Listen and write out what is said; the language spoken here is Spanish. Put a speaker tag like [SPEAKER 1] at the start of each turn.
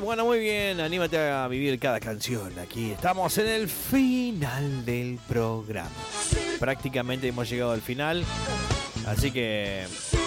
[SPEAKER 1] Bueno, muy bien, anímate a vivir cada canción. Aquí estamos en el final del programa. Prácticamente hemos llegado al final. Así que